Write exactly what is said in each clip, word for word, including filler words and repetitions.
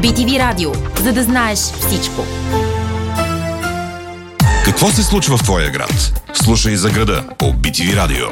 би ти ви Радио, за да знаеш всичко. Какво се случва в твоя град? Слушай за града по би ти ви Радио.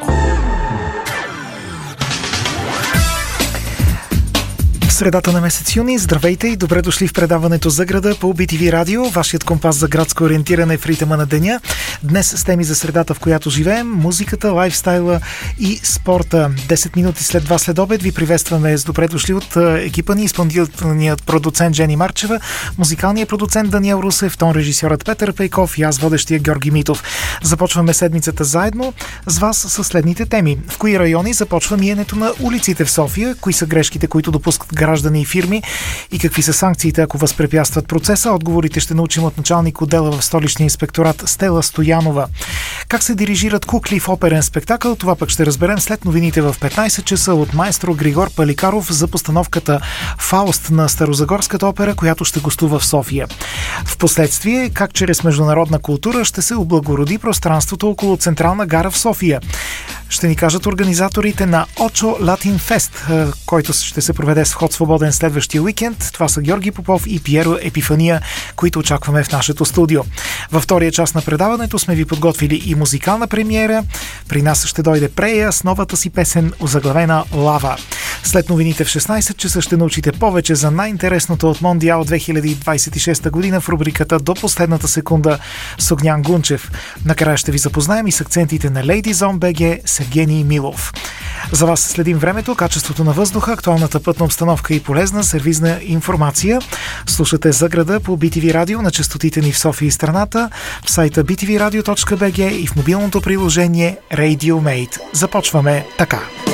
Средата на месец юни. Здравейте и добре дошли в предаването за града по би ти ви Радио, вашият компас за градско ориентиране в ритъма на деня. Днес с теми за средата, в която живеем, музиката, лайфстайла и спорта. десет минути след два след обед ви приветстваме с добре дошли от екипа ни, изпълнителният продуцент Жени Марчева, музикалният продуцент Даниел Русев, тон режисьорът Петър Пейков и аз водещия Георги Митов. Започваме седмицата заедно с вас със следните теми. В кои райони започва миенето на улиците в София? Кои са грешките, които допускат граждани и фирми и какви са санкциите, ако възпрепятстват процеса? Отговорите ще научим от началник отдела в столичния инспекторат Стела Стоянова. Как се дирижират кукли в оперен спектакъл? Това пък ще разберем след новините в петнайсет часа от маестро Григор Паликаров за постановката Фауст на Старозагорската опера, която ще гостува в София. Впоследствие, как чрез международна култура ще се облагороди пространството около Централна гара в София. Ще ни кажат организаторите на Очо Латин Фест, който ще се проведе с вход свободен следващия уикенд. Това са Георги Попов и Пиеро Епифания, които очакваме в нашето студио. Във втория част на предаването сме ви подготвили и музикална премиера. При нас ще дойде Прея с новата си песен, озаглавена Лава. След новините в шестнайсет часа ще научите повече за най-интересното от Мондиал две хиляди двайсет и шеста година в рубриката До последната секунда с Огнян Гунчев. Накрая ще ви запознаем и с акцентите на Ladies on би джи с Евгений Милов. За вас следим времето, качеството на въздуха, актуалната пътна обстановка и полезна сервизна информация. Слушате за града по би ти ви Радио на честотите ни в София и страната, в сайта би ти ви радио точка би джи и в мобилното приложение RadioMate. Започваме така.